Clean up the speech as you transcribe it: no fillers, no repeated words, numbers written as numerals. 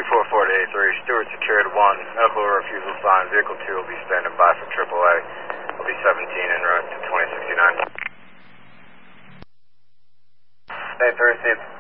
344-83, Stewart secured 1, medical refusal sign, vehicle 2 will be standing by for AAA. Will be 17 en route to 2069. Hey, 36.